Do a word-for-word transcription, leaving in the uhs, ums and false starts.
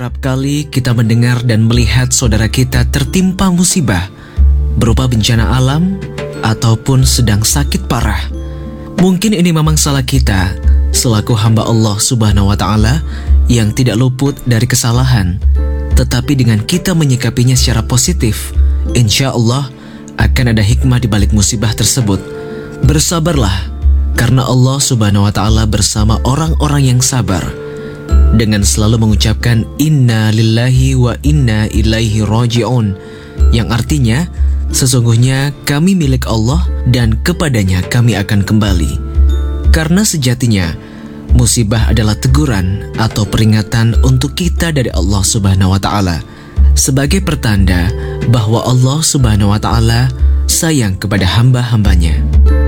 Kerap kali kita mendengar dan melihat saudara kita tertimpa musibah berupa bencana alam ataupun sedang sakit parah. Mungkin ini memang salah kita selaku hamba Allah Subhanahu wa Ta'ala yang tidak luput dari kesalahan. Tetapi dengan kita menyikapinya secara positif, insya Allah akan ada hikmah di balik musibah tersebut. Bersabarlah, karena Allah Subhanahu wa Ta'ala bersama orang-orang yang sabar, dengan selalu mengucapkan inna lillahi wa inna ilaihi raji'un, yang artinya sesungguhnya kami milik Allah dan kepadanya kami akan kembali. Karena sejatinya musibah adalah teguran atau peringatan untuk kita dari Allah Subhanahu wa Ta'ala, sebagai pertanda bahwa Allah Subhanahu wa Ta'ala sayang kepada hamba-hambanya.